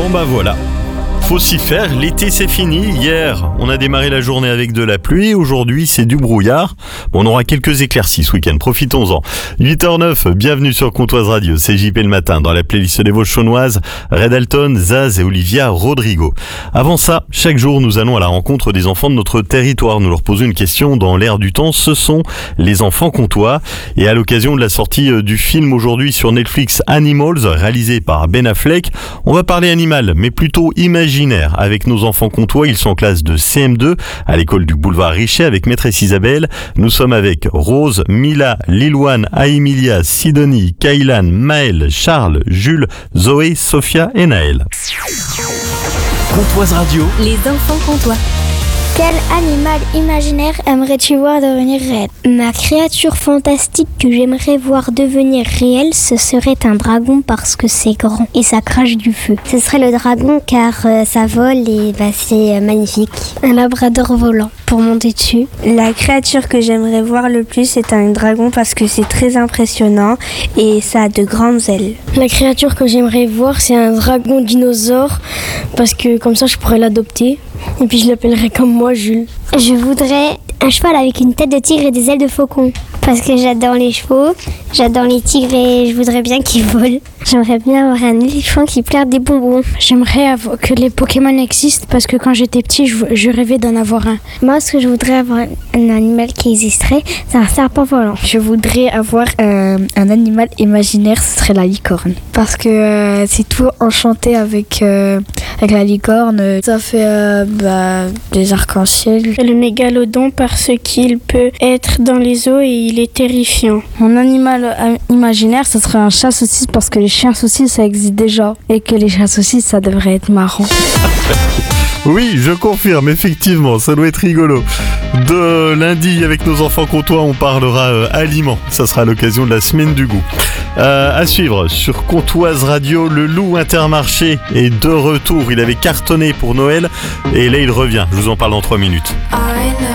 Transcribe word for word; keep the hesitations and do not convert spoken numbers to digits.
Bon bah voilà, faut s'y faire, l'été c'est fini. Hier on a démarré la journée avec de la pluie, aujourd'hui c'est du brouillard. Bon, on aura quelques éclaircies ce week-end, profitons-en. huit heures zéro neuf, bienvenue sur Comtoise Radio, c'est J P le matin dans la playlist des Vosges chaunoises, Red Alton, Zaz et Olivia Rodrigo. Avant ça, chaque jour nous allons à la rencontre des enfants de notre territoire. Nous leur posons une question dans l'air du temps, ce sont les enfants comtois. Et à l'occasion de la sortie du film aujourd'hui sur Netflix Animals, réalisé par Ben Affleck, on va parler animal, mais plutôt imaginaire. Avec nos enfants comtois, ils sont en classe de C M deux à l'école du boulevard Richet avec maîtresse Isabelle. Nous sommes avec Rose, Mila, Lilouane, Aemilia, Sidonie, Kailan, Maël, Charles, Jules, Zoé, Sophia et Naël. Comtoise Radio. Les enfants comtois. Quel animal imaginaire aimerais-tu voir devenir réel ? Ma créature fantastique que j'aimerais voir devenir réelle, ce serait un dragon parce que c'est grand et ça crache du feu. Ce serait le dragon car euh, ça vole et bah, c'est euh, magnifique. Un labrador volant pour monter dessus. La créature que j'aimerais voir le plus, c'est un dragon parce que c'est très impressionnant et ça a de grandes ailes. La créature que j'aimerais voir, c'est un dragon dinosaure parce que comme ça je pourrais l'adopter et puis je l'appellerais comme moi Jules. Je voudrais un cheval avec une tête de tigre et des ailes de faucon parce que j'adore les chevaux, j'adore les tigres et je voudrais bien qu'ils volent. J'aimerais bien avoir un éléphant qui plaire des bonbons. J'aimerais avoir que les Pokémon existent parce que quand j'étais petit, je, je rêvais d'en avoir un. Moi, ce que je voudrais avoir un animal qui existerait, c'est un serpent volant. Je voudrais avoir euh, un animal imaginaire, ce serait la licorne. Parce que euh, c'est tout enchanté avec, euh, avec la licorne. Ça fait euh, bah, des arcs-en-ciel. Le mégalodon parce qu'il peut être dans les eaux et il est terrifiant. Mon animal euh, imaginaire, ce serait un chat saucisse parce que les chiens saucisses, ça existe déjà. Et que les chats saucisses, ça devrait être marrant. Oui, je confirme, effectivement, ça doit être rigolo. De lundi, avec nos enfants comtois, on parlera euh, aliments. Ça sera à l'occasion de la semaine du goût. Euh, à suivre sur Comtoise Radio, le loup Intermarché est de retour. Il avait cartonné pour Noël et là il revient. Je vous en parle dans trois minutes.